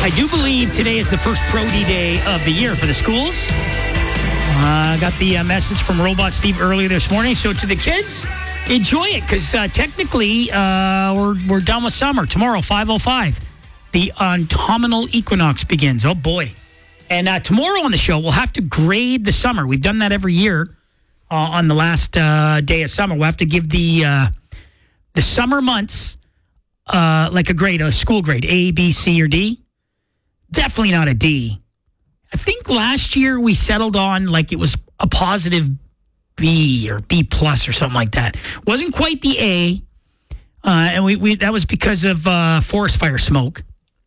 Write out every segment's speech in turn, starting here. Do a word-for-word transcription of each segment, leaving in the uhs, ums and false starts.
I do believe today is the first Pro D Day of the year for the schools. I uh, got the uh, message from Robot Steve earlier this morning. So to the kids, enjoy it because uh, technically uh, we're, we're done with summer. Tomorrow, five oh five, the autumnal equinox begins. Oh, boy. And uh, tomorrow on the show, we'll have to grade the summer. We've done that every year uh, on the last uh, day of summer. We'll have to give the, uh, the summer months uh, like a grade, a school grade, A, B, C, or D. Definitely not a D. I think last year we settled on like it was a positive B or B plus or something like that. Wasn't quite the A, uh, and we, we that was because of uh, forest fire smoke.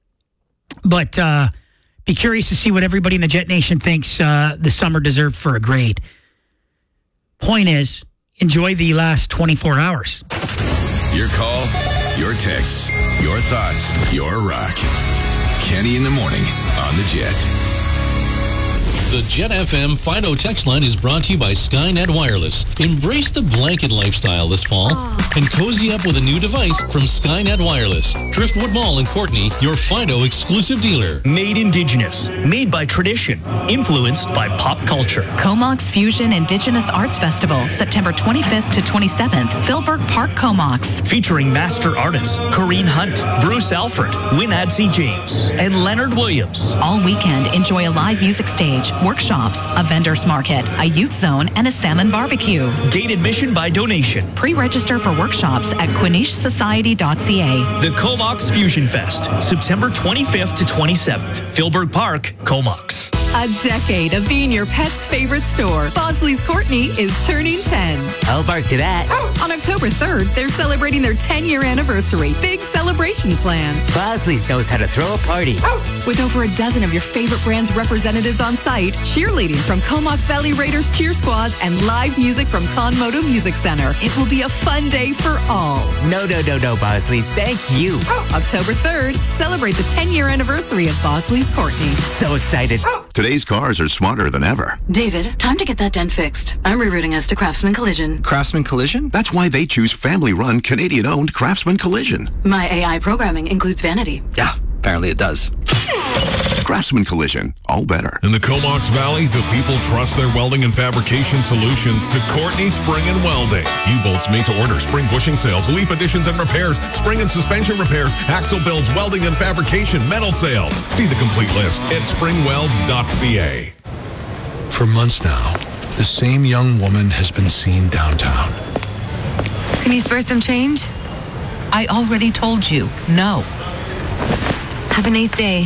But uh, be curious to see what everybody in the Jet Nation thinks uh, the summer deserved for a grade. Point is, enjoy the last twenty-four hours. Your call, your texts, your thoughts, your rock. Kenny in the morning on the Jet. The Jet F M Fido text line is brought to you by Skynet Wireless. Embrace the blanket lifestyle this fall oh. and cozy up with a new device from Skynet Wireless. Driftwood Mall in Courtney, your Fido exclusive dealer. Made indigenous, made by tradition, influenced by pop culture. Comox Fusion Indigenous Arts Festival, September twenty-fifth to twenty-seventh, Philbrook Park, Comox. Featuring master artists Corinne Hunt, Bruce Alford, Winad C. James, and Leonard Williams. All weekend, enjoy a live music stage, workshops, a vendor's market, a youth zone, and a salmon barbecue. Gate admission by donation. Pre-register for workshops at Quinish Society dot c a. The Comox Fusion Fest, September twenty-fifth to twenty-seventh, Philbrook Park, Comox. A decade of being your pet's favorite store. Bosley's Courtney is turning ten. I'll bark to that. On October third, they're celebrating their ten-year anniversary. Big celebration plan. Bosley's knows how to throw a party. With over a dozen of your favorite brand's representatives on site, cheerleading from Comox Valley Raiders cheer squads, and live music from Conmodo Music Center. It will be a fun day for all. No, no, no, no, Bosley's. Thank you. October third, celebrate the ten-year anniversary of Bosley's Courtney. So excited. Today's cars are smarter than ever. David, time to get that dent fixed. I'm rerouting us to Craftsman Collision. Craftsman Collision? That's why they choose family-run, Canadian-owned Craftsman Collision. My A I programming includes vanity. Yeah, apparently it does. Craftsman Collision, all better. In the Comox Valley, the people trust their welding and fabrication solutions to Courtney Spring and Welding. U-bolts made to order, spring bushing sales, leaf additions and repairs, spring and suspension repairs, axle builds, welding and fabrication, metal sales. See the complete list at spring weld dot c a. For months now, the same young woman has been seen downtown. Can you spare some change? I already told you, no. Have a nice day.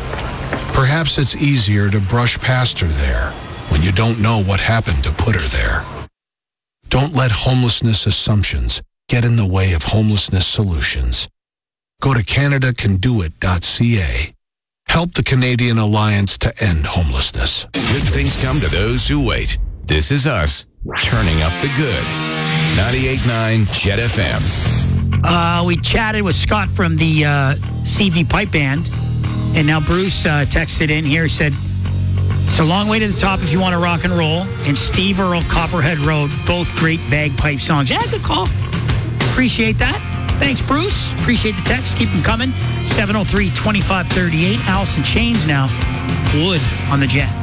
Perhaps it's easier to brush past her there when you don't know what happened to put her there. Don't let homelessness assumptions get in the way of homelessness solutions. Go to canada can do it dot c a. Help the Canadian Alliance to end homelessness. Good things come to those who wait. This is us, turning up the good. ninety-eight point nine Jet F M. Uh, we chatted with Scott from the uh, C V Pipe Band. And now Bruce uh, texted in here, said, it's a long way to the top if you want to rock and roll. And Steve Earle, Copperhead Road, both great bagpipe songs. Yeah, good call. Appreciate that. Thanks, Bruce. Appreciate the text. Keep them coming. seven oh three, twenty-five thirty-eight. Allison Chains now. Wood on the Jet.